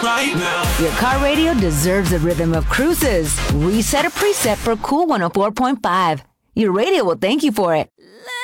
right now. Your car radio deserves a rhythm of cruises. Reset a preset for Cool 104.5. Your radio will thank you for it.